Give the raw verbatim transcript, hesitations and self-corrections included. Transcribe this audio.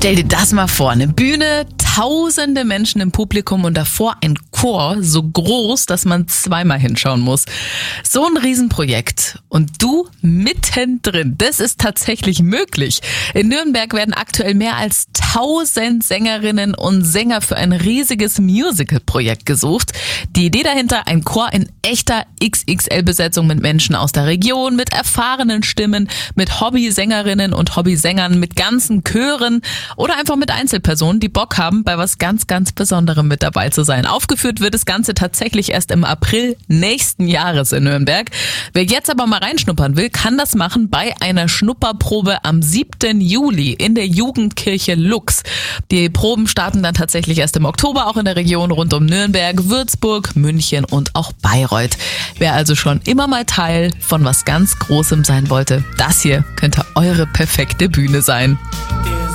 Stell dir das mal vor, eine Bühne, tausende Menschen im Publikum und davor ein Chor so groß, dass man zweimal hinschauen muss. So ein Riesenprojekt und du mittendrin, das ist tatsächlich möglich. In Nürnberg werden aktuell mehr als tausend Sängerinnen und Sänger für ein riesiges Musical-Projekt gesucht. Die Idee dahinter, ein Chor in echter X X L-Besetzung mit Menschen aus der Region, mit erfahrenen Stimmen, mit Hobbysängerinnen und Hobbysängern, mit ganzen Chören oder einfach mit Einzelpersonen, die Bock haben, bei was ganz, ganz Besonderem mit dabei zu sein. Aufgeführt wird das Ganze tatsächlich erst im April nächsten Jahres in Nürnberg. Wer jetzt aber mal reinschnuppern will, kann das machen bei einer Schnupperprobe am siebten Juli in der Jugendkirche Lux. Die Proben starten dann tatsächlich erst im Oktober, auch in der Region rund um Nürnberg, Würzburg, München und auch Bayreuth. Wer also schon immer mal Teil von was ganz Großem sein wollte, das hier könnte eure perfekte Bühne sein.